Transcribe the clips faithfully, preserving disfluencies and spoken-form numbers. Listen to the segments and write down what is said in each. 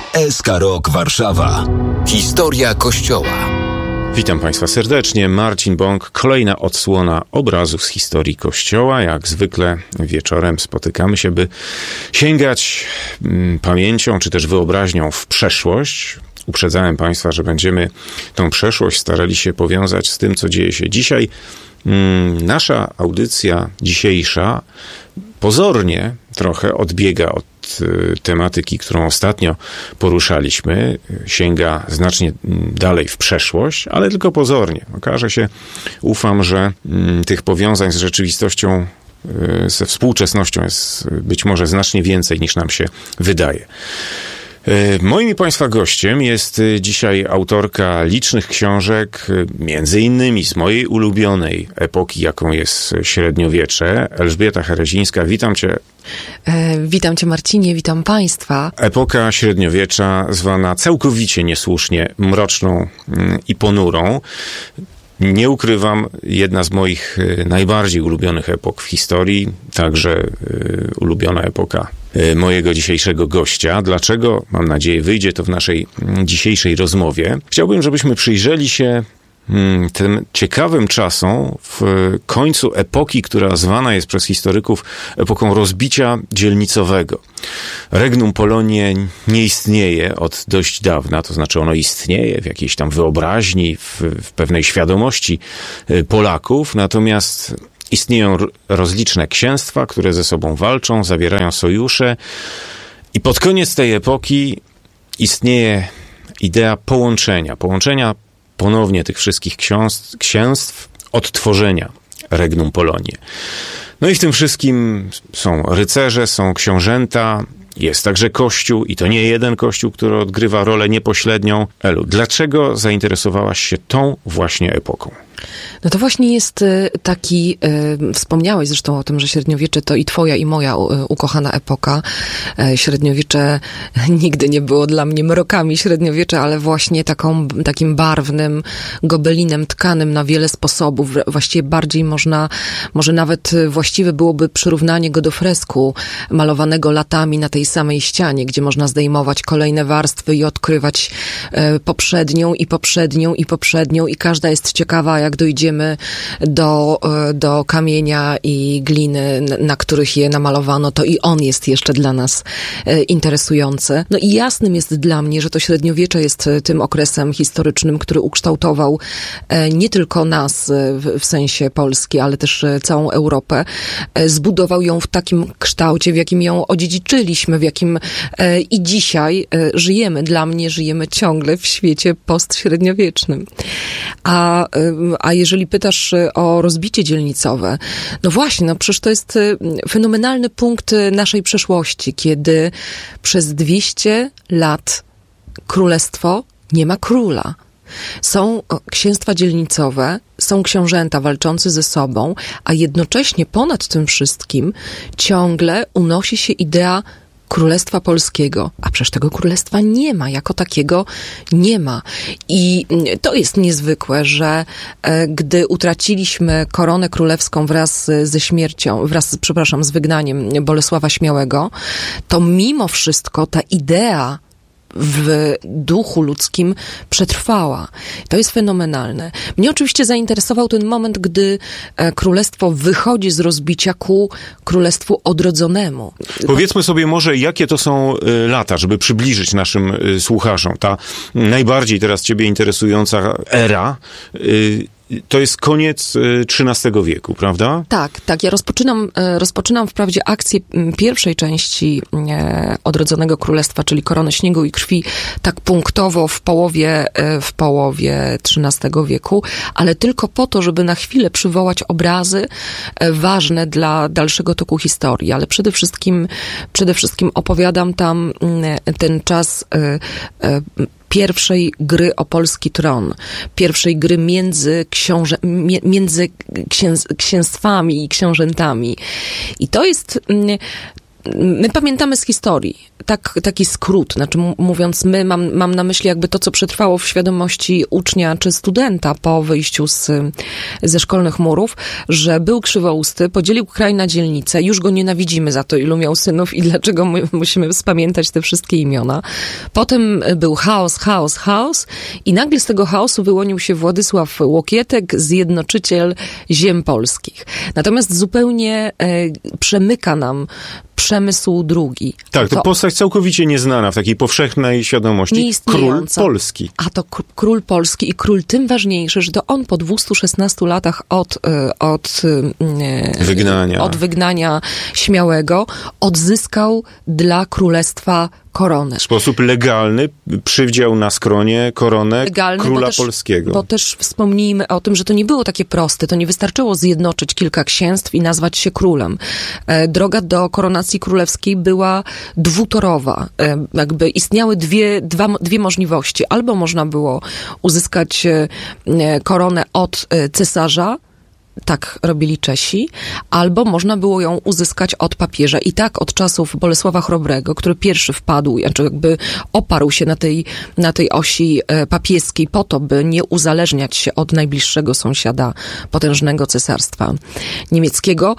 S K Rok Warszawa. Historia Kościoła. Witam Państwa serdecznie. Marcin Bąk. Kolejna odsłona obrazów z historii Kościoła. Jak zwykle wieczorem spotykamy się, by sięgać mm, pamięcią czy też wyobraźnią w przeszłość. Uprzedzałem Państwa, że będziemy tą przeszłość starali się powiązać z tym, co dzieje się dzisiaj. Mm, nasza audycja dzisiejsza pozornie trochę odbiega od y, tematyki, którą ostatnio poruszaliśmy. Sięga znacznie dalej w przeszłość, ale tylko pozornie. Okaże się, ufam, że y, tych powiązań z rzeczywistością, y, ze współczesnością jest być może znacznie więcej, niż nam się wydaje. Moim i Państwa gościem jest dzisiaj autorka licznych książek, między innymi z mojej ulubionej epoki, jaką jest średniowiecze, Elżbieta Herezińska. Witam Cię. E, witam Cię, Marcinie, witam Państwa. Epoka średniowiecza zwana całkowicie niesłusznie mroczną i ponurą. Nie ukrywam, jedna z moich najbardziej ulubionych epok w historii, także y, ulubiona epoka y, mojego dzisiejszego gościa. Dlaczego? Mam nadzieję, wyjdzie to w naszej y, dzisiejszej rozmowie. Chciałbym, żebyśmy przyjrzeli się y, tym ciekawym czasom w końcu epoki, która zwana jest przez historyków epoką rozbicia dzielnicowego. Regnum Poloniae nie istnieje od dość dawna, to znaczy ono istnieje w jakiejś tam wyobraźni, w, w pewnej świadomości Polaków, natomiast istnieją rozliczne księstwa, które ze sobą walczą, zawierają sojusze i pod koniec tej epoki istnieje idea połączenia, połączenia ponownie tych wszystkich ksiąstw, księstw, odtworzenia Regnum Poloniae. No i w tym wszystkim są rycerze, są książęta, jest także Kościół i to nie jeden Kościół, który odgrywa rolę niepośrednią. Elu, dlaczego zainteresowałaś się tą właśnie epoką? No to właśnie jest taki, y, wspomniałeś zresztą o tym, że średniowiecze to i twoja, i moja ukochana epoka. Średniowiecze nigdy nie było dla mnie mrokami średniowiecze, ale właśnie taką, takim barwnym gobelinem tkanym na wiele sposobów. Właściwie bardziej można, może nawet właściwe byłoby przyrównanie go do fresku malowanego latami na tej samej ścianie, gdzie można zdejmować kolejne warstwy i odkrywać y, poprzednią i poprzednią i poprzednią i każda jest ciekawa, jak dojdziemy do, do kamienia i gliny, na których je namalowano, to i on jest jeszcze dla nas interesujący. No i jasnym jest dla mnie, że to średniowiecze jest tym okresem historycznym, który ukształtował nie tylko nas w, w sensie Polski, ale też całą Europę. Zbudował ją w takim kształcie, w jakim ją odziedziczyliśmy, w jakim i dzisiaj żyjemy. Dla mnie żyjemy ciągle w świecie postśredniowiecznym. A A jeżeli pytasz o rozbicie dzielnicowe, no właśnie, no przecież to jest fenomenalny punkt naszej przeszłości, kiedy przez dwieście lat królestwo nie ma króla. Są księstwa dzielnicowe, są książęta walczący ze sobą, a jednocześnie ponad tym wszystkim ciągle unosi się idea Królestwa Polskiego, a przecież tego królestwa nie ma, jako takiego nie ma. I to jest niezwykłe, że e, gdy utraciliśmy koronę królewską wraz ze śmiercią, wraz, przepraszam, z wygnaniem Bolesława Śmiałego, to mimo wszystko ta idea w duchu ludzkim przetrwała. To jest fenomenalne. Mnie oczywiście zainteresował ten moment, gdy królestwo wychodzi z rozbicia ku królestwu odrodzonemu. Powiedzmy sobie może, jakie to są lata, żeby przybliżyć naszym słuchaczom. Ta najbardziej teraz ciebie interesująca era to jest koniec trzynastego wieku, prawda? Tak, tak. Ja rozpoczynam, rozpoczynam wprawdzie akcję pierwszej części Odrodzonego Królestwa, czyli Korony Śniegu i Krwi, tak punktowo w połowie, w połowie trzynastego wieku, ale tylko po to, żeby na chwilę przywołać obrazy ważne dla dalszego toku historii. Ale przede wszystkim, przede wszystkim opowiadam tam ten czas pierwszej gry o polski tron, pierwszej gry między, książę, między księz, księstwami i książętami. I to jest my pamiętamy z historii, tak, taki skrót, znaczy m- mówiąc my, mam, mam na myśli jakby to, co przetrwało w świadomości ucznia czy studenta po wyjściu z, ze szkolnych murów, że był krzywousty, podzielił kraj na dzielnice, już go nienawidzimy za to, ilu miał synów i dlaczego my musimy spamiętać te wszystkie imiona. Potem był chaos, chaos, chaos i nagle z tego chaosu wyłonił się Władysław Łokietek, zjednoczyciel ziem polskich. Natomiast zupełnie e, przemyka nam przemysł drugi. Tak, to, to postać całkowicie nieznana w takiej powszechnej świadomości. Król Polski. A to k- król Polski i król tym ważniejszy, że to on po dwustu szesnastu latach od, od, wygnania. od wygnania Śmiałego odzyskał dla królestwa koronę. W sposób legalny przywdział na skronie koronę legalny, króla bo też, polskiego. Bo też wspomnijmy o tym, że to nie było takie proste. To nie wystarczyło zjednoczyć kilka księstw i nazwać się królem. Droga do koronacji królewskiej była dwutorowa. Jakby istniały dwie, dwa, dwie możliwości. Albo można było uzyskać koronę od cesarza, tak robili Czesi, albo można było ją uzyskać od papieża. I tak od czasów Bolesława Chrobrego, który pierwszy wpadł, znaczy jakby oparł się na tej, na tej osi papieskiej po to, by nie uzależniać się od najbliższego sąsiada potężnego cesarstwa niemieckiego,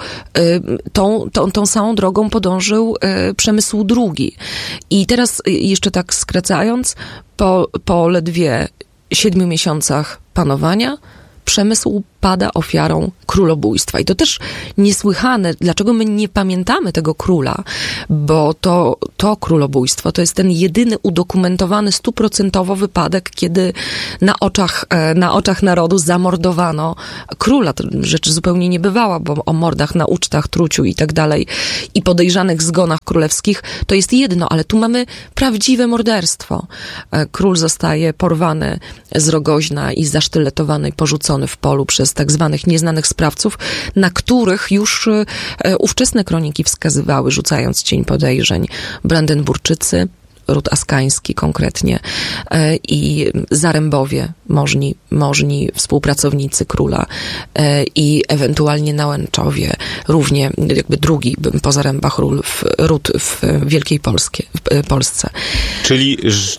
tą, tą, tą samą drogą podążył Przemysł drugi. I teraz jeszcze tak skracając, po, po ledwie siedmiu miesiącach panowania Przemysł pada ofiarą królobójstwa. I to też niesłychane, dlaczego my nie pamiętamy tego króla, bo to, to królobójstwo to jest ten jedyny udokumentowany stuprocentowo wypadek, kiedy na oczach, na oczach narodu zamordowano króla. To rzecz zupełnie niebywała, bo o mordach na ucztach, truciu i tak dalej i podejrzanych zgonach królewskich to jest jedno, ale tu mamy prawdziwe morderstwo. Król zostaje porwany z Rogoźna i zasztyletowany i porzucony w polu przez tak zwanych nieznanych sprawców, na których już e, ówczesne kroniki wskazywały, rzucając cień podejrzeń. Brandenburczycy, ród askański konkretnie e, i Zarębowie, możni, możni współpracownicy króla e, i ewentualnie Nałęczowie, równie jakby drugi po Zarębach ród w, ród w Wielkiej Polskie, w Polsce. Czyli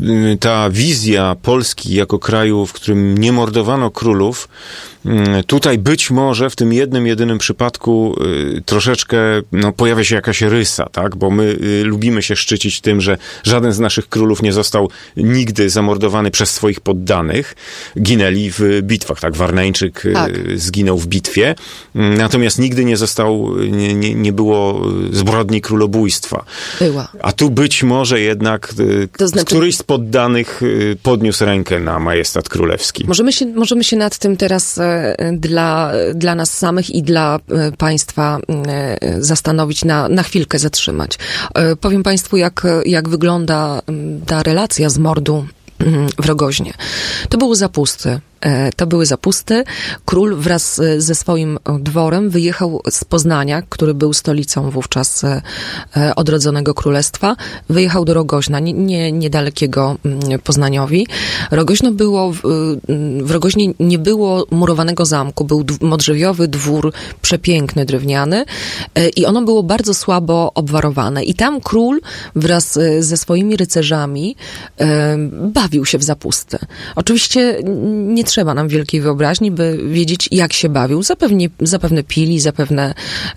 ta wizja Polski jako kraju, w którym nie mordowano królów, tutaj być może w tym jednym, jedynym przypadku y, troszeczkę no, pojawia się jakaś rysa, tak? Bo my y, lubimy się szczycić tym, że żaden z naszych królów nie został nigdy zamordowany przez swoich poddanych. Ginęli w bitwach, tak? Warneńczyk y, tak. zginął w bitwie, natomiast nigdy nie został, nie, nie, nie było zbrodni królobójstwa. Była. A tu być może jednak y, to znaczy... któryś z poddanych y, podniósł rękę na majestat królewski. Możemy się, możemy się nad tym teraz dla, dla nas samych i dla państwa zastanowić, na, na chwilkę zatrzymać. Powiem państwu, jak, jak wygląda ta relacja z mordu w Rogoźnie. To były zapusty. To były zapusty. Król wraz ze swoim dworem wyjechał z Poznania, który był stolicą wówczas odrodzonego królestwa. Wyjechał do Rogoźna, nie, nie, niedalekiego Poznaniowi. Rogoźno było, w Rogoźnie nie było murowanego zamku. Był modrzewiowy dwór, przepiękny, drewniany i ono było bardzo słabo obwarowane. I tam król wraz ze swoimi rycerzami bawił się w zapusty. Oczywiście nie trzeba nam wielkiej wyobraźni, by wiedzieć, jak się bawił. Zapewne, zapewne pili, zapewne,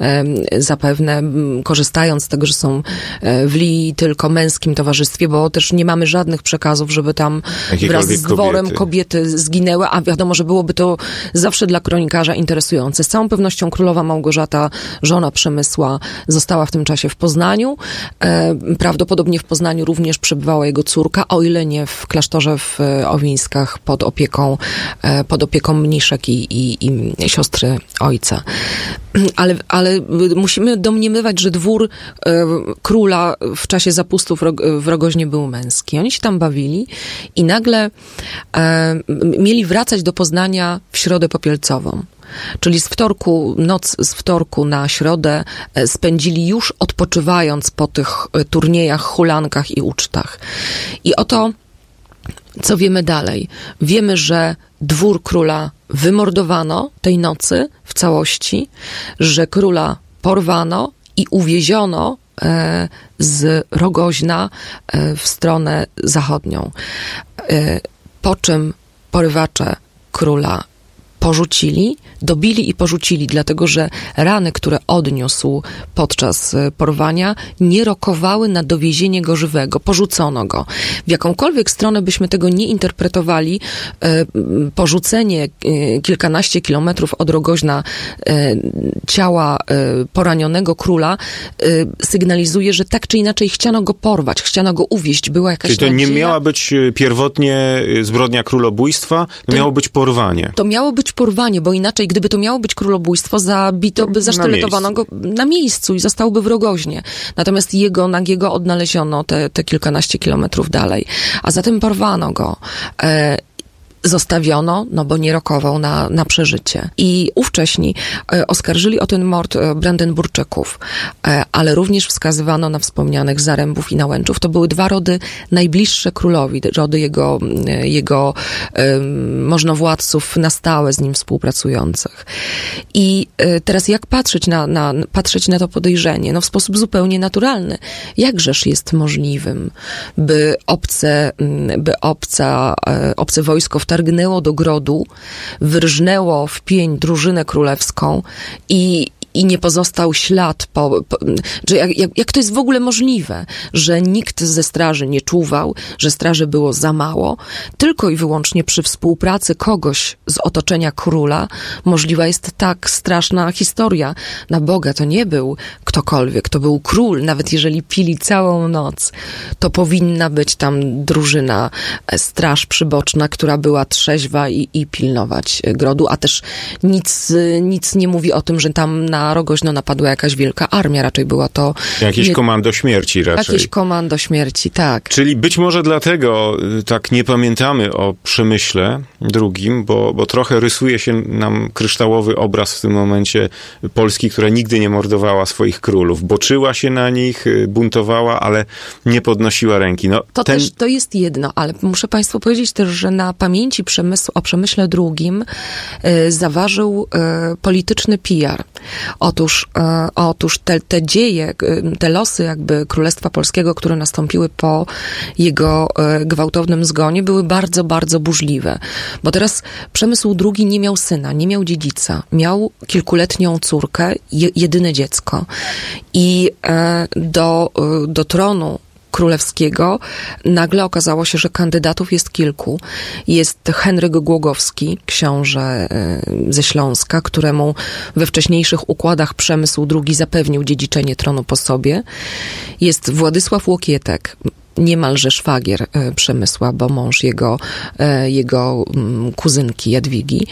zapewne korzystając z tego, że są w li tylko męskim towarzystwie, bo też nie mamy żadnych przekazów, żeby tam wraz z dworem kobiety. kobiety zginęły, a wiadomo, że byłoby to zawsze dla kronikarza interesujące. Z całą pewnością królowa Małgorzata, żona Przemysła, została w tym czasie w Poznaniu. Prawdopodobnie w Poznaniu również przebywała jego córka, o ile nie w klasztorze w Owińskach pod opieką pod opieką mniszek i, i, i siostry ojca. Ale, ale musimy domniemywać, że dwór e, króla w czasie zapustów w Rogoźnie był męski. Oni się tam bawili i nagle e, mieli wracać do Poznania w środę popielcową. Czyli z wtorku, noc z wtorku na środę spędzili już odpoczywając po tych turniejach, hulankach i ucztach. I oto co wiemy dalej? Wiemy, że dwór króla wymordowano tej nocy w całości, że króla porwano i uwieziono e, z Rogoźna e, w stronę zachodnią. E, po czym porywacze króla porzucili, dobili i porzucili, dlatego że rany, które odniósł podczas porwania, nie rokowały na dowiezienie go żywego. Porzucono go. W jakąkolwiek stronę byśmy tego nie interpretowali, e, porzucenie e, kilkanaście kilometrów od Rogoźna e, ciała e, poranionego króla e, sygnalizuje, że tak czy inaczej chciano go porwać, chciano go uwieźć. Była jakaś Czyli to nadzieja. nie miała być pierwotnie zbrodnia królobójstwa, to, to miało być porwanie. To miało być porwanie, bo inaczej, gdyby to miało być królobójstwo, zabito by, zasztyletowano go na miejscu i zostałby w Rogoźnie. Natomiast jego nagiego odnaleziono te, te kilkanaście kilometrów dalej. A zatem porwano go. E, Zostawiono, no bo nie rokował na, na przeżycie. I ówcześni e, oskarżyli o ten mord e, Brandenburczyków, e, ale również wskazywano na wspomnianych Zarębów i Nałęczów. To były dwa rody najbliższe królowi, rody jego, e, jego e, możnowładców na stałe z nim współpracujących. I e, teraz jak patrzeć na, na, patrzeć na to podejrzenie? No w sposób zupełnie naturalny. Jakżeż jest możliwym, by obce, by obca, e, obce wojsko w targnęło do grodu, wyrżnęło w pień drużynę królewską i i nie pozostał ślad, po, po, że jak, jak, jak to jest w ogóle możliwe, że nikt ze straży nie czuwał, że straży było za mało, tylko i wyłącznie przy współpracy kogoś z otoczenia króla możliwa jest tak straszna historia. Na Boga, to nie był ktokolwiek, to był król, nawet jeżeli pili całą noc, to powinna być tam drużyna, straż przyboczna, która była trzeźwa i, i pilnować grodu, a też nic, nic nie mówi o tym, że tam na Rogoźno napadła jakaś wielka armia, raczej była to... Jakieś nie... komando śmierci raczej. Jakieś komando śmierci, tak. Czyli być może dlatego tak nie pamiętamy o Przemyśle drugim, bo, bo trochę rysuje się nam kryształowy obraz w tym momencie Polski, która nigdy nie mordowała swoich królów. Boczyła się na nich, buntowała, ale nie podnosiła ręki. No, to ten... też to jest jedno, ale muszę Państwu powiedzieć też, że na pamięci przemysłu, o Przemyśle drugim y, zaważył y, polityczny P R. Otóż, e, otóż te, te dzieje, te losy jakby Królestwa Polskiego, które nastąpiły po jego e, gwałtownym zgonie, były bardzo, bardzo burzliwe. Bo teraz Przemysł drugi nie miał syna, nie miał dziedzica. Miał kilkuletnią córkę, je, jedyne dziecko. I e, do, do tronu królewskiego nagle okazało się, że kandydatów jest kilku. Jest Henryk Głogowski, książę ze Śląska, któremu we wcześniejszych układach Przemysł drugi zapewnił dziedziczenie tronu po sobie. Jest Władysław Łokietek, niemalże szwagier Przemysła, bo mąż jego, jego kuzynki Jadwigi,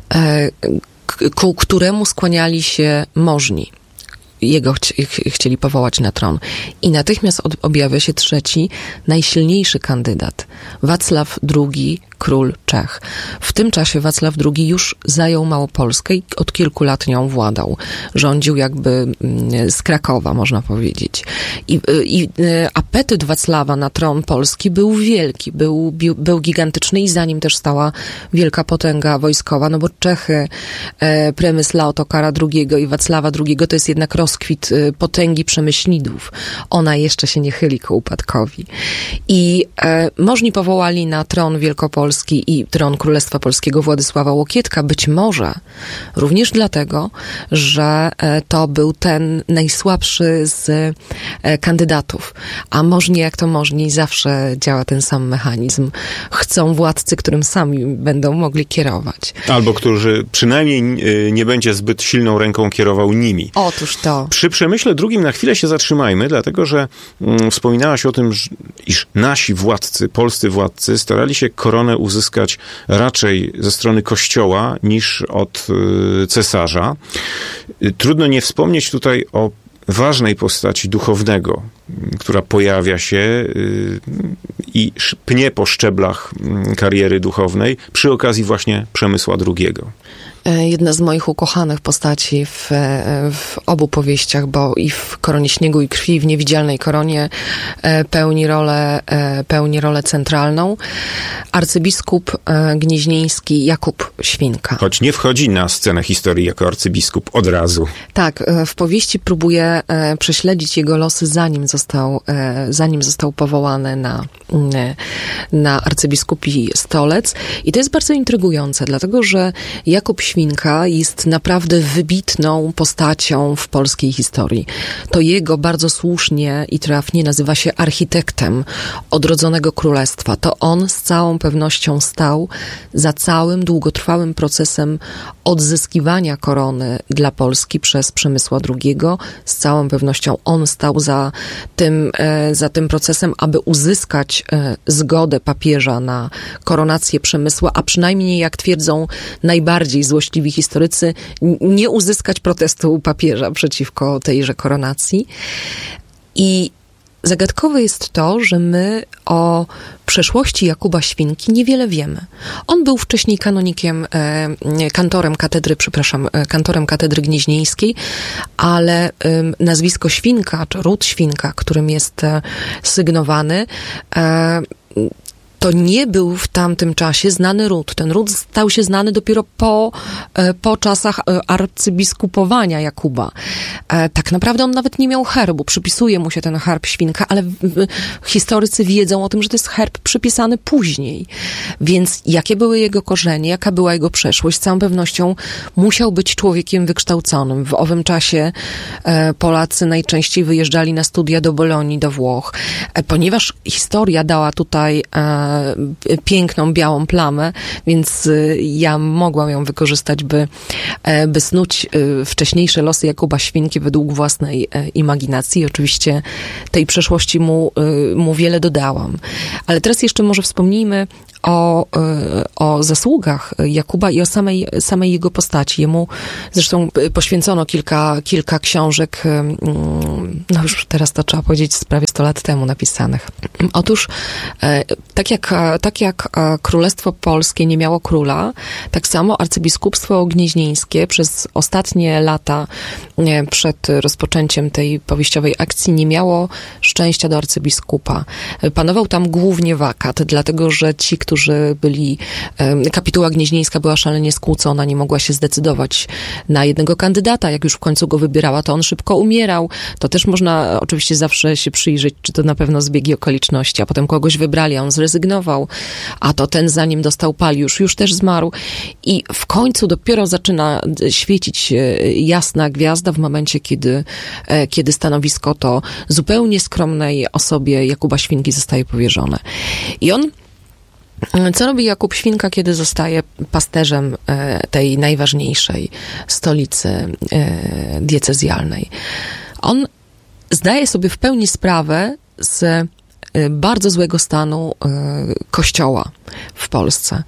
ku któremu skłaniali się możni. Jego chci, ch- chcieli powołać na tron. I natychmiast od, objawia się trzeci, najsilniejszy kandydat. Wacław drugi, król Czech. W tym czasie Wacław drugi już zajął Małopolskę i od kilku lat nią władał. Rządził jakby z Krakowa, można powiedzieć. I, i apetyt Wacława na tron Polski był wielki, był, był gigantyczny i za nim też stała wielka potęga wojskowa, no bo Czechy, e, Przemysła Otokara drugiego i Wacława drugiego to jest jednak rozkwit potęgi Przemyślidów. Ona jeszcze się nie chyli ku upadkowi. I e, możni powołali na tron Wielkopolski i tron Królestwa Polskiego Władysława Łokietka, być może również dlatego, że e, to był ten najsłabszy z e, kandydatów. A możni jak to możni, zawsze działa ten sam mechanizm. Chcą władcy, którym sami będą mogli kierować. Albo którzy przynajmniej nie będzie zbyt silną ręką kierował nimi. Otóż to. Przy Przemyśle drugim na chwilę się zatrzymajmy, dlatego że mm, wspominałaś o tym, że, iż nasi władcy, polscy władcy starali się koronę uzyskać raczej ze strony kościoła niż od y, cesarza. Y, trudno nie wspomnieć tutaj o ważnej postaci duchownego, która pojawia się y, i pnie po szczeblach y, kariery duchownej przy okazji właśnie Przemysła drugiego. Jedna z moich ukochanych postaci w, w obu powieściach, bo i w Koronie Śniegu i Krwi, i w Niewidzialnej Koronie pełni rolę, pełni rolę centralną. Arcybiskup gnieźnieński Jakub Świnka. Choć nie wchodzi na scenę historii jako arcybiskup od razu. Tak, w powieści próbuje prześledzić jego losy, zanim został, zanim został powołany na, na arcybiskupi stolec. I to jest bardzo intrygujące, dlatego że Jakub Świnka jest naprawdę wybitną postacią w polskiej historii. To jego bardzo słusznie i trafnie nazywa się architektem odrodzonego królestwa. To on z całą pewnością stał za całym długotrwałym procesem odzyskiwania korony dla Polski przez Przemysła drugiego. Z całą pewnością on stał za tym, za tym procesem, aby uzyskać zgodę papieża na koronację Przemysła, a przynajmniej, jak twierdzą najbardziej złośliwi historycy, nie uzyskać protestu papieża przeciwko tejże koronacji. I zagadkowe jest to, że my o przeszłości Jakuba Świnki niewiele wiemy. On był wcześniej kanonikiem, e, kantorem katedry, przepraszam, e, kantorem katedry gnieźnieńskiej, ale e, nazwisko Świnka, czy ród Świnka, którym jest e, sygnowany, e, to nie był w tamtym czasie znany ród. Ten ród stał się znany dopiero po, po czasach arcybiskupowania Jakuba. Tak naprawdę on nawet nie miał herbu. Przypisuje mu się ten herb Świnka, ale historycy wiedzą o tym, że to jest herb przypisany później. Więc jakie były jego korzenie, jaka była jego przeszłość? Z całą pewnością musiał być człowiekiem wykształconym. W owym czasie Polacy najczęściej wyjeżdżali na studia do Bolonii, do Włoch. Ponieważ historia dała tutaj piękną, białą plamę, więc ja mogłam ją wykorzystać, by, by snuć wcześniejsze losy Jakuba Świnki według własnej imaginacji. Oczywiście tej przeszłości mu, mu wiele dodałam. Ale teraz jeszcze może wspomnijmy o, o zasługach Jakuba i o samej, samej jego postaci. Jemu zresztą poświęcono kilka, kilka książek, no już teraz to trzeba powiedzieć, z prawie sto lat temu napisanych. Otóż, tak jak, tak jak Królestwo Polskie nie miało króla, tak samo arcybiskupstwo gnieźnieńskie przez ostatnie lata przed rozpoczęciem tej powieściowej akcji nie miało szczęścia do arcybiskupa. Panował tam głównie wakat, dlatego że ci, którzy byli, kapituła gnieźnieńska była szalenie skłócona, nie mogła się zdecydować na jednego kandydata. Jak już w końcu go wybierała, to on szybko umierał. To też można oczywiście zawsze się przyjrzeć, czy to na pewno zbiegi okoliczności, a potem kogoś wybrali, a on zrezygnował, a to ten, zanim dostał paliusz, już też zmarł. I w końcu dopiero zaczyna świecić jasna gwiazda w momencie, kiedy, kiedy stanowisko to zupełnie skromnej osobie Jakuba Świnki zostaje powierzone. I on Co robi Jakub Świnka, kiedy zostaje pasterzem tej najważniejszej stolicy diecezjalnej? On zdaje sobie w pełni sprawę z bardzo złego stanu kościoła w Polsce.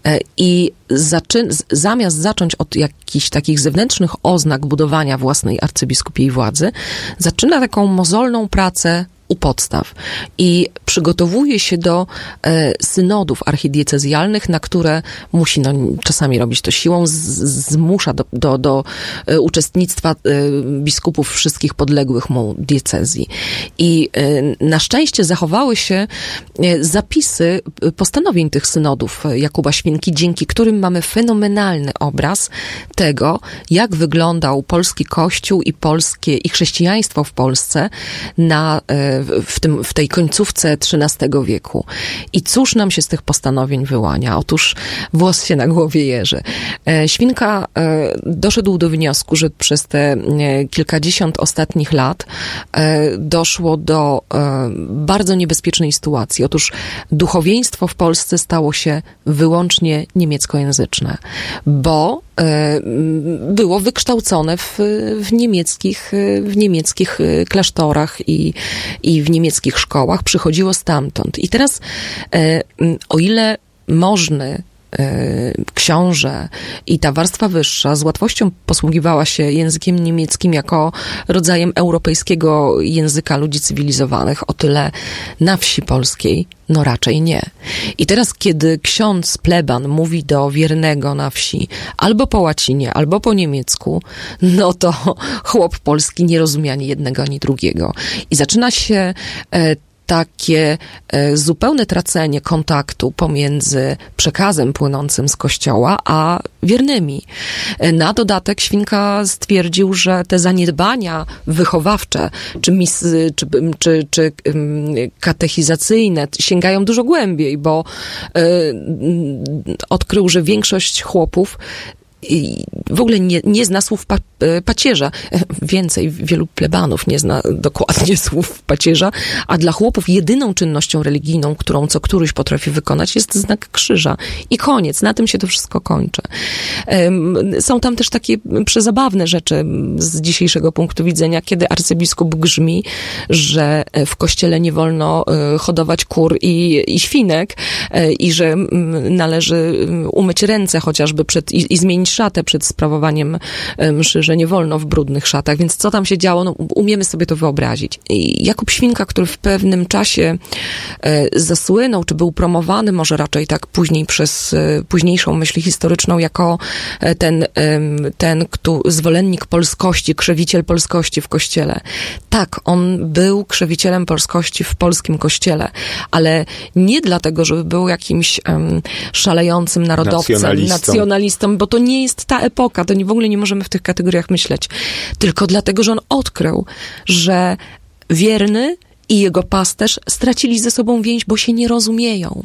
I zaczy- zamiast zacząć od jakichś takich zewnętrznych oznak budowania własnej arcybiskupiej władzy, zaczyna taką mozolną pracę u podstaw i przygotowuje się do e, synodów archidiecezjalnych, na które musi, no, czasami robić to siłą, z, zmusza do, do, do e, uczestnictwa e, biskupów wszystkich podległych mu diecezji. I e, na szczęście zachowały się e, zapisy postanowień tych synodów Jakuba Świnki, dzięki którym mamy fenomenalny obraz tego, jak wyglądał polski kościół i polskie, i chrześcijaństwo w Polsce na e, W, tym, w tej końcówce trzynastego wieku. I cóż nam się z tych postanowień wyłania? Otóż włos się na głowie jeży. E, Świnka e, doszedł do wniosku, że przez te e, kilkadziesiąt ostatnich lat e, doszło do e, bardzo niebezpiecznej sytuacji. Otóż duchowieństwo w Polsce stało się wyłącznie niemieckojęzyczne, bo było wykształcone w, w niemieckich, w niemieckich klasztorach i, i w niemieckich szkołach, przychodziło stamtąd. I teraz, o ile możny książę i ta warstwa wyższa z łatwością posługiwała się językiem niemieckim jako rodzajem europejskiego języka ludzi cywilizowanych, o tyle na wsi polskiej no raczej nie. I teraz, kiedy ksiądz pleban mówi do wiernego na wsi albo po łacinie, albo po niemiecku, no to chłop polski nie rozumie ani jednego, ani drugiego. I zaczyna się e, takie e, zupełne tracenie kontaktu pomiędzy przekazem płynącym z kościoła, a wiernymi. E, na dodatek Świnka stwierdził, że te zaniedbania wychowawcze, czy, mis, czy, czy, czy um, katechizacyjne sięgają dużo głębiej, bo e, odkrył, że większość chłopów i w ogóle nie, nie zna słów pa, pacierza. Więcej, wielu plebanów nie zna dokładnie słów pacierza, a dla chłopów jedyną czynnością religijną, którą co któryś potrafi wykonać, jest znak krzyża. I koniec. Na tym się to wszystko kończy. Są tam też takie przezabawne rzeczy z dzisiejszego punktu widzenia, kiedy arcybiskup grzmi, że w kościele nie wolno hodować kur i, i świnek i że należy umyć ręce chociażby przed, i, i zmienić szatę przed sprawowaniem mszy, że nie wolno w brudnych szatach, więc co tam się działo, no umiemy sobie to wyobrazić. I Jakub Świnka, który w pewnym czasie e, zasłynął, czy był promowany, może raczej tak później przez e, późniejszą myśl historyczną, jako e, ten, e, ten kto, zwolennik polskości, krzewiciel polskości w kościele. Tak, on był krzewicielem polskości w polskim kościele, ale nie dlatego, żeby był jakimś e, szalejącym narodowcem, nacjonalistą. nacjonalistą, bo to nie jest ta epoka, to nie, w ogóle nie możemy w tych kategoriach myśleć. Tylko dlatego, że on odkrył, że wierny i jego pasterz stracili ze sobą więź, bo się nie rozumieją.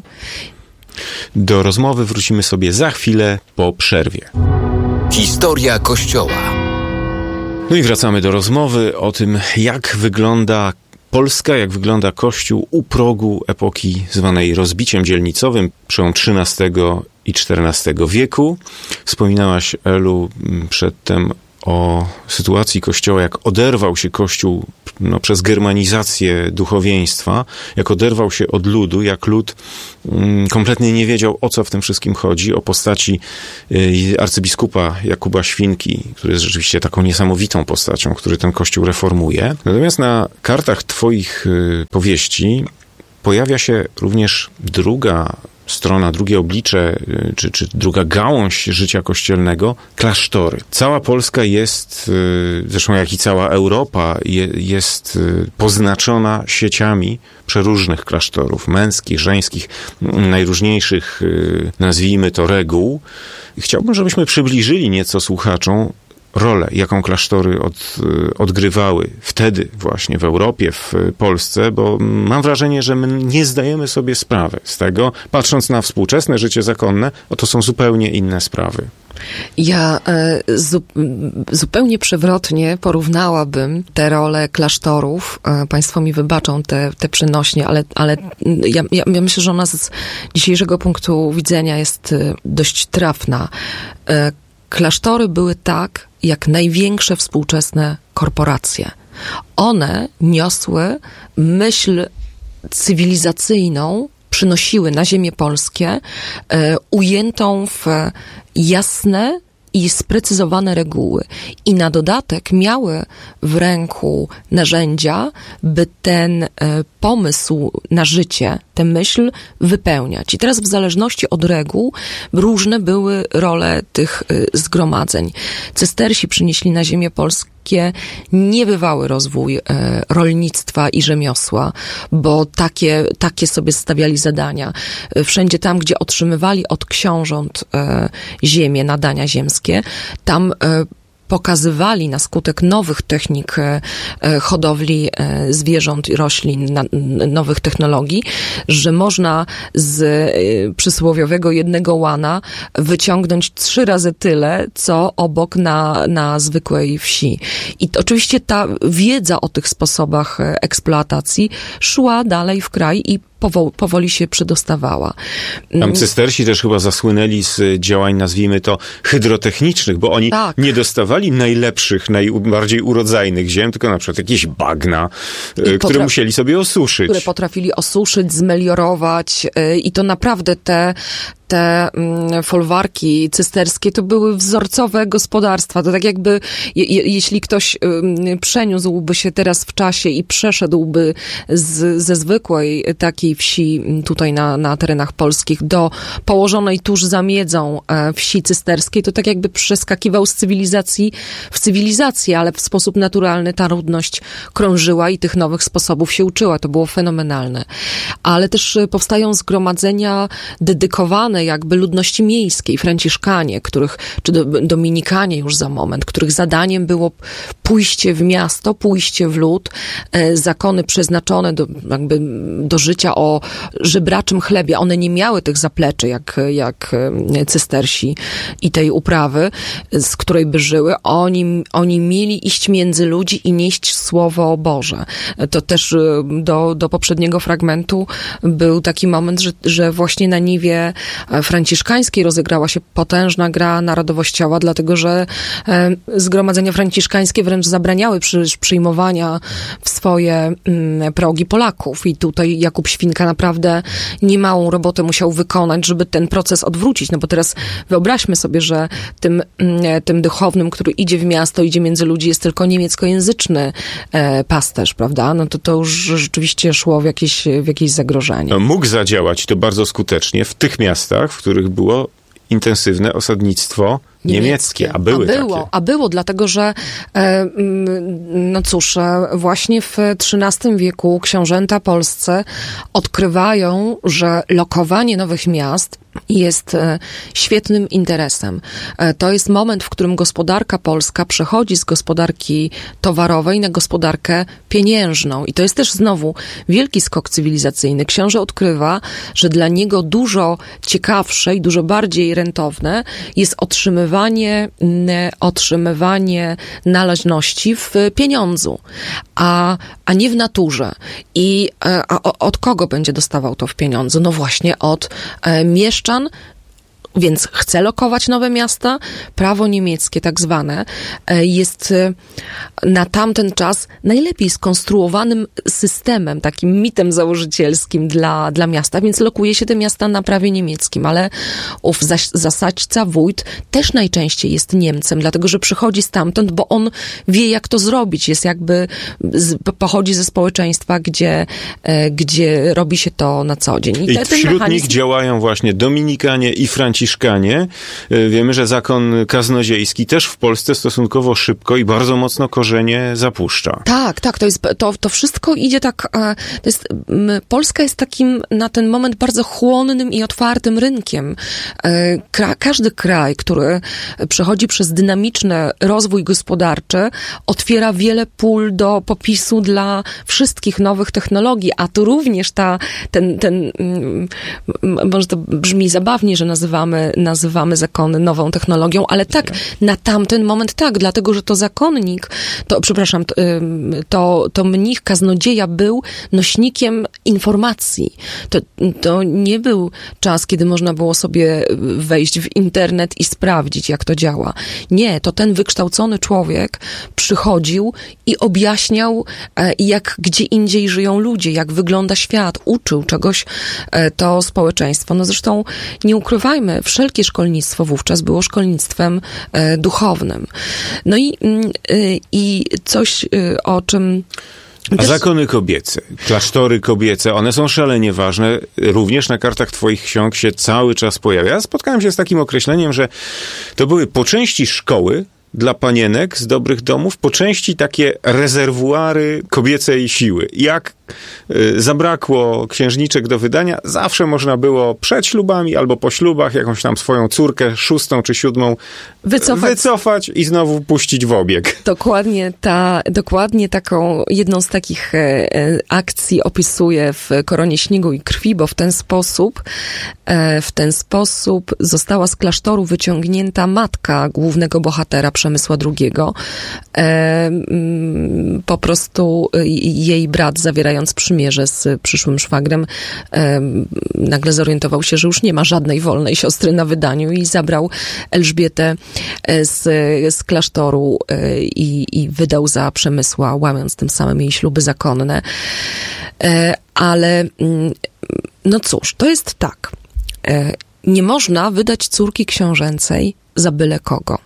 Do rozmowy wrócimy sobie za chwilę po przerwie. Historia Kościoła. No i wracamy do rozmowy o tym, jak wygląda Polska, jak wygląda Kościół u progu epoki zwanej rozbiciem dzielnicowym, przełom trzynastego i czternastego wieku. Wspominałaś, Elu, przedtem o sytuacji Kościoła, jak oderwał się Kościół no, przez germanizację duchowieństwa, jak oderwał się od ludu, jak lud mm, kompletnie nie wiedział, o co w tym wszystkim chodzi, o postaci y, arcybiskupa Jakuba Świnki, który jest rzeczywiście taką niesamowitą postacią, który ten Kościół reformuje. Natomiast na kartach twoich y, powieści pojawia się również druga strona, drugie oblicze, czy, czy druga gałąź życia kościelnego, klasztory. Cała Polska jest, zresztą jak i cała Europa, jest poznaczona sieciami przeróżnych klasztorów, męskich, żeńskich, najróżniejszych, nazwijmy to, reguł. Chciałbym, żebyśmy przybliżyli nieco słuchaczom rolę, jaką klasztory od, odgrywały wtedy właśnie w Europie, w Polsce, bo mam wrażenie, że my nie zdajemy sobie sprawy z tego, patrząc na współczesne życie zakonne, o to są zupełnie inne sprawy. Ja e, zu, zupełnie przewrotnie porównałabym te role klasztorów. E, państwo mi wybaczą te, te przenośnie, ale, ale ja, ja, ja myślę, że ona z dzisiejszego punktu widzenia jest dość trafna. E, klasztory były tak, jak największe współczesne korporacje. One niosły myśl cywilizacyjną, przynosiły na ziemię polskie, e, ujętą w jasne i sprecyzowane reguły. I na dodatek miały w ręku narzędzia, by ten e, pomysł na życie, tę myśl wypełniać. I teraz w zależności od reguł różne były role tych e, zgromadzeń. Cystersi przynieśli na ziemię polskie niebywały rozwój e, rolnictwa i rzemiosła, bo takie, takie sobie stawiali zadania. E, wszędzie tam, gdzie otrzymywali od książąt e, ziemię, nadania ziemskie, tam e, pokazywali na skutek nowych technik e, hodowli e, zwierząt i roślin, na, nowych technologii, że można z e, przysłowiowego jednego łana wyciągnąć trzy razy tyle, co obok na, na zwykłej wsi. I to, oczywiście ta wiedza o tych sposobach eksploatacji szła dalej w kraj i Powo- powoli się przedostawała. Tam cystersi też chyba zasłynęli z działań, nazwijmy to, hydrotechnicznych, bo oni tak. nie dostawali najlepszych, najbardziej urodzajnych ziem, tylko na przykład jakieś bagna, I które potra- musieli sobie osuszyć. Które potrafili osuszyć, zmeliorować yy, i to naprawdę te te mm, folwarki cysterskie to były wzorcowe gospodarstwa. To tak jakby, je, je, jeśli ktoś y, przeniósłby się teraz w czasie i przeszedłby z, ze zwykłej takiej wsi tutaj na, na terenach polskich do położonej tuż za miedzą e, wsi cysterskiej, to tak jakby przeskakiwał z cywilizacji w cywilizację, ale w sposób naturalny ta ludność krążyła i tych nowych sposobów się uczyła. To było fenomenalne. Ale też powstają zgromadzenia dedykowane jakby ludności miejskiej, franciszkanie, których, czy do, dominikanie już za moment, których zadaniem było pójście w miasto, pójście w lud, e, zakony przeznaczone do, jakby do życia o żebraczym chlebie. One nie miały tych zapleczy, jak, jak cystersi i tej uprawy, z której by żyły. Oni, oni mieli iść między ludzi i nieść Słowo Boże. To też do, do poprzedniego fragmentu był taki moment, że, że właśnie na niwie franciszkańskiej rozegrała się potężna gra narodowościowa, dlatego że e, zgromadzenia franciszkańskie wręcz zabraniały przy, przyjmowania w swoje m, progi Polaków. I tutaj Jakub Świnka naprawdę niemałą robotę musiał wykonać, żeby ten proces odwrócić. No bo teraz wyobraźmy sobie, że tym, m, tym duchownym, który idzie w miasto, idzie między ludzi, jest tylko niemieckojęzyczny e, pasterz, prawda? No to to już rzeczywiście szło w jakieś, w jakieś zagrożenie. No, mógł zadziałać to bardzo skutecznie w tych miastach, w których było intensywne osadnictwo niemieckie, niemieckie. a były a było, takie. A było, dlatego że e, no cóż, właśnie w trzynastym wieku książęta polscy odkrywają, że lokowanie nowych miast jest e, świetnym interesem. E, to jest moment, w którym gospodarka polska przechodzi z gospodarki towarowej na gospodarkę pieniężną. I to jest też znowu wielki skok cywilizacyjny. Książę odkrywa, że dla niego dużo ciekawsze i dużo bardziej rentowne jest otrzymywanie otrzymywanie należności w pieniądzu, a, a nie w naturze. I a, od kogo będzie dostawał to w pieniądzu? No właśnie od e, mieszczan. Więc chce lokować nowe miasta. Prawo niemieckie, tak zwane, jest na tamten czas najlepiej skonstruowanym systemem, takim mitem założycielskim dla, dla miasta, więc lokuje się te miasta na prawie niemieckim, ale ów zasadźca, wójt też najczęściej jest Niemcem, dlatego że przychodzi stamtąd, bo on wie, jak to zrobić. Jest jakby, pochodzi ze społeczeństwa, gdzie, gdzie robi się to na co dzień. I, I wśród mechanizm... nich działają właśnie Dominikanie i Franciszkanie. Wiemy, że zakon kaznodziejski też w Polsce stosunkowo szybko i bardzo mocno korzenie zapuszcza. Tak, tak, to jest, to, to wszystko idzie tak, to jest, Polska jest takim na ten moment bardzo chłonnym i otwartym rynkiem. Kra, każdy kraj, który przechodzi przez dynamiczny rozwój gospodarczy, otwiera wiele pól do popisu dla wszystkich nowych technologii, a tu również ta, ten, ten, może to brzmi zabawnie, że nazywamy nazywamy zakony nową technologią, ale tak, na tamten moment tak, dlatego, że to zakonnik, to, przepraszam, to, to mnich kaznodzieja był nośnikiem informacji. To, to nie był czas, kiedy można było sobie wejść w internet i sprawdzić, jak to działa. Nie, to ten wykształcony człowiek przychodził i objaśniał, jak gdzie indziej żyją ludzie, jak wygląda świat, uczył czegoś to społeczeństwo. No zresztą nie ukrywajmy, wszelkie szkolnictwo wówczas było szkolnictwem e, duchownym. No i, y, i coś, y, o czym... A też... zakony kobiece, klasztory kobiece, one są szalenie ważne. Również na kartach twoich ksiąg się cały czas pojawia. Ja spotkałem się z takim określeniem, że to były po części szkoły dla panienek z dobrych domów, po części takie rezerwuary kobiecej siły. Jak y, zabrakło księżniczek do wydania, zawsze można było przed ślubami albo po ślubach jakąś tam swoją córkę, szóstą czy siódmą, wycofać, wycofać i znowu puścić w obieg. Dokładnie, ta, dokładnie taką, jedną z takich e, akcji opisuję w Koronie Śniegu i Krwi, bo w ten sposób, e, w ten sposób została z klasztoru wyciągnięta matka głównego bohatera Przemysła drugiego. E, po prostu jej brat, zawierając przymierze z przyszłym szwagrem, e, nagle zorientował się, że już nie ma żadnej wolnej siostry na wydaniu i zabrał Elżbietę z, z klasztoru e, i, i wydał za Przemysła, łamiąc tym samym jej śluby zakonne. E, ale no cóż, to jest tak. E, nie można wydać córki książęcej za byle kogo.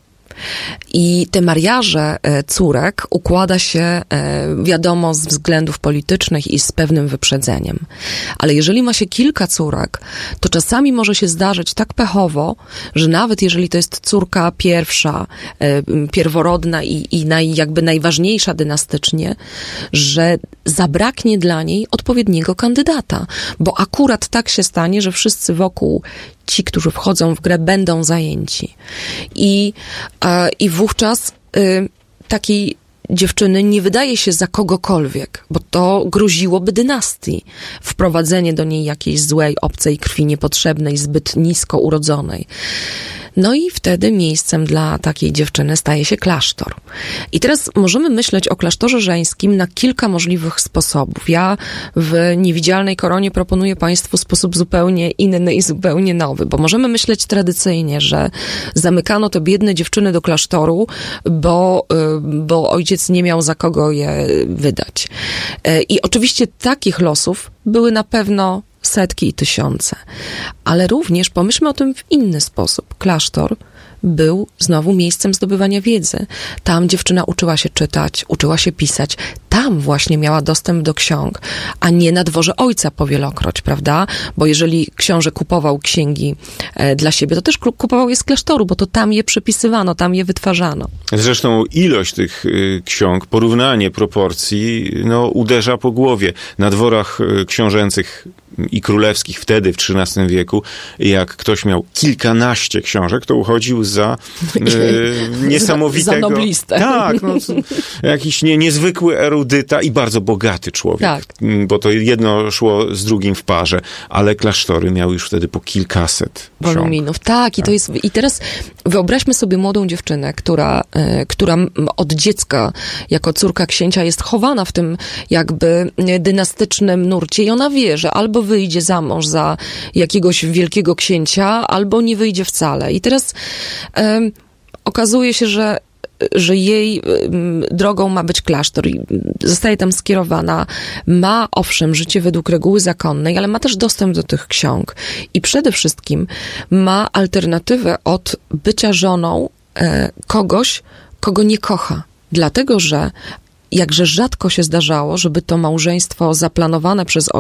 I te mariaże córek układa się, wiadomo, z względów politycznych i z pewnym wyprzedzeniem. Ale jeżeli ma się kilka córek, to czasami może się zdarzyć tak pechowo, że nawet jeżeli to jest córka pierwsza, pierworodna i, i naj, jakby najważniejsza dynastycznie, że zabraknie dla niej odpowiedniego kandydata. Bo akurat tak się stanie, że wszyscy wokół ci, którzy wchodzą w grę, będą zajęci. I, a, i wówczas y, takiej dziewczyny nie wydaje się za kogokolwiek, bo to groziłoby dynastii. Wprowadzenie do niej jakiejś złej, obcej krwi, niepotrzebnej, zbyt nisko urodzonej. No i wtedy miejscem dla takiej dziewczyny staje się klasztor. I teraz możemy myśleć o klasztorze żeńskim na kilka możliwych sposobów. Ja w Niewidzialnej Koronie proponuję Państwu sposób zupełnie inny i zupełnie nowy, bo możemy myśleć tradycyjnie, że zamykano te biedne dziewczyny do klasztoru, bo, bo ojciec nie miał za kogo je wydać. I oczywiście takich losów były na pewno setki i tysiące. Ale również pomyślmy o tym w inny sposób. Klasztor był znowu miejscem zdobywania wiedzy. Tam dziewczyna uczyła się czytać, uczyła się pisać. Tam właśnie miała dostęp do ksiąg, a nie na dworze ojca powielokroć, prawda? Bo jeżeli książę kupował księgi e, dla siebie, to też kupował je z klasztoru, bo to tam je przepisywano, tam je wytwarzano. Zresztą ilość tych y, ksiąg, porównanie proporcji, no, uderza po głowie. Na dworach y, książęcych i królewskich wtedy, w trzynastym wieku, jak ktoś miał kilkanaście książek, to uchodził za y, niesamowitego... Za noblistę. Tak, no, jakiś nie, niezwykły erudyta i bardzo bogaty człowiek. Tak. Bo to jedno szło z drugim w parze, ale klasztory miały już wtedy po kilkaset woluminów. Tak, i to jest... I teraz wyobraźmy sobie młodą dziewczynę, która, y, która od dziecka jako córka księcia jest chowana w tym jakby dynastycznym nurcie i ona wie, że albo wyjdzie za mąż za jakiegoś wielkiego księcia, albo nie wyjdzie wcale. I teraz um, okazuje się, że że jej um, drogą ma być klasztor i zostaje tam skierowana. Ma, owszem, życie według reguły zakonnej, ale ma też dostęp do tych ksiąg. I przede wszystkim ma alternatywę od bycia żoną e, kogoś, kogo nie kocha. Dlatego, że jakże rzadko się zdarzało, żeby to małżeństwo zaplanowane przez